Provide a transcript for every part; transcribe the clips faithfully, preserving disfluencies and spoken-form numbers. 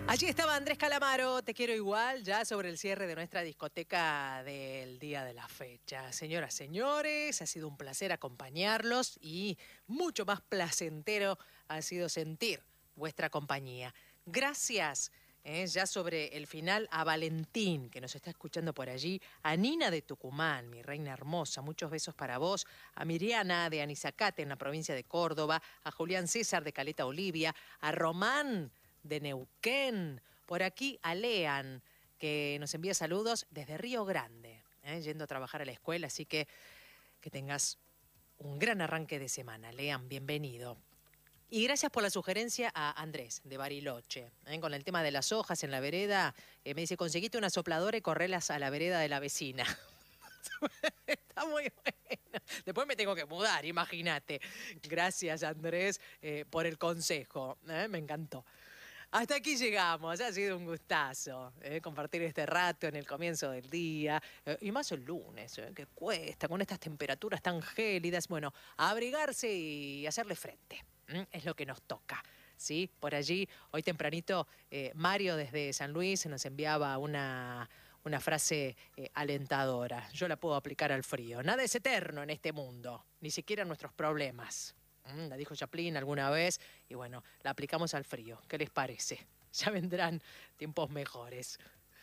Allí estaba Andrés Calamaro, Te quiero igual, ya sobre el cierre de nuestra discoteca del día de la fecha. Señoras, señores, ha sido un placer acompañarlos y mucho más placentero ha sido sentir vuestra compañía. Gracias, eh, ya sobre el final, a Valentín, que nos está escuchando por allí, a Nina de Tucumán, mi reina hermosa, muchos besos para vos, a Miriana de Anizacate, en la provincia de Córdoba, a Julián César de Caleta Olivia, a Román de Neuquén, por aquí a Lean, que nos envía saludos desde Río Grande, ¿eh? yendo a trabajar a la escuela, así que que tengas un gran arranque de semana. Lean, bienvenido. Y gracias por la sugerencia a Andrés de Bariloche, ¿eh? con el tema de las hojas en la vereda. Eh, me dice, conseguite una sopladora y correlas a la vereda de la vecina. Está muy bueno. Después me tengo que mudar, imagínate. Gracias, Andrés, eh, por el consejo. ¿eh? Me encantó. Hasta aquí llegamos, ha sido un gustazo eh, compartir este rato en el comienzo del día, eh, y más el lunes, eh, que cuesta, con estas temperaturas tan gélidas. Bueno, a abrigarse y hacerle frente, ¿m? es lo que nos toca, ¿sí? Por allí, hoy tempranito, eh, Mario desde San Luis nos enviaba una, una frase eh, alentadora. Yo la puedo aplicar al frío. Nada es eterno en este mundo, ni siquiera nuestros problemas. La dijo Chaplin alguna vez y bueno, la aplicamos al frío. ¿Qué les parece? Ya vendrán tiempos mejores.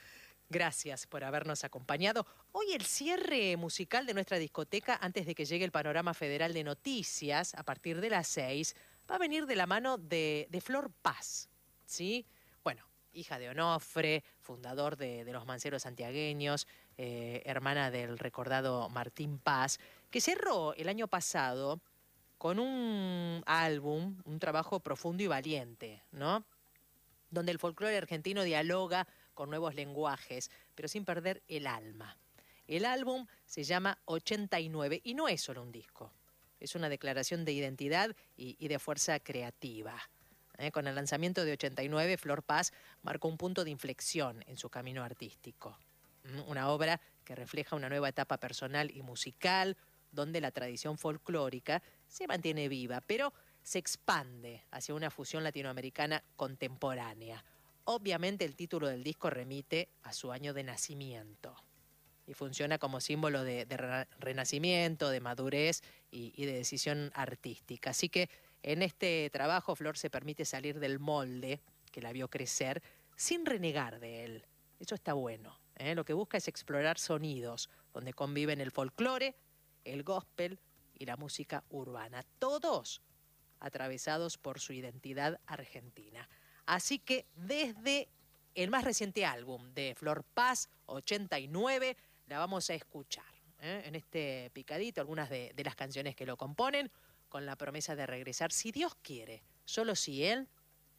Gracias por habernos acompañado. Hoy el cierre musical de nuestra discoteca, antes de que llegue el panorama federal de noticias, a partir de las seis, va a venir de la mano de, de Flor Paz, ¿sí? Bueno, hija de Onofre, fundador de, de los Manceros Santiagueños, eh, hermana del recordado Martín Paz, que cerró el año pasado con un álbum, un trabajo profundo y valiente, ¿no? Donde el folclore argentino dialoga con nuevos lenguajes, pero sin perder el alma. El álbum se llama ochenta y nueve y no es solo un disco, es una declaración de identidad y, y de fuerza creativa. ¿Eh? Con el lanzamiento de ochenta y nueve, Flor Paz marcó un punto de inflexión en su camino artístico. Una obra que refleja una nueva etapa personal y musical, donde la tradición folclórica se mantiene viva, pero se expande hacia una fusión latinoamericana contemporánea. Obviamente el título del disco remite a su año de nacimiento y funciona como símbolo de, de re renacimiento, de madurez y, y de decisión artística. Así que en este trabajo Flor se permite salir del molde que la vio crecer sin renegar de él. Eso está bueno, ¿eh? Lo que busca es explorar sonidos donde conviven el folclore, el gospel y la música urbana, todos atravesados por su identidad argentina. Así que desde el más reciente álbum de Flor Paz, ochenta y nueve, la vamos a escuchar, ¿eh? en este picadito, algunas de, de las canciones que lo componen, con la promesa de regresar, si Dios quiere, solo si Él,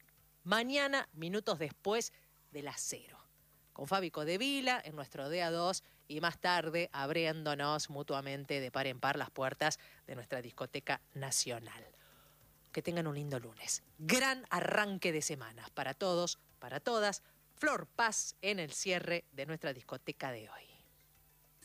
mañana, minutos después de las cero. Con Fabi Codevila en nuestro D A dos y más tarde abriéndonos mutuamente de par en par las puertas de nuestra discoteca nacional. Que tengan un lindo lunes. Gran arranque de semana para todos, para todas. Flor Paz en el cierre de nuestra discoteca de hoy.